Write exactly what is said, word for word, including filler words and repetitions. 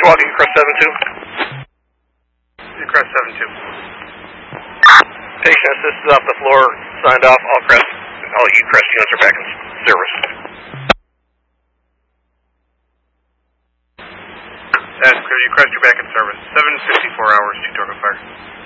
walking, Crest seven two. Crest seven two. Patient assist is off the floor, signed off, all Crest, all U Crest units are back in service. That's clear, you Crest, you're back in service. seven fifty-four hours, two target fire.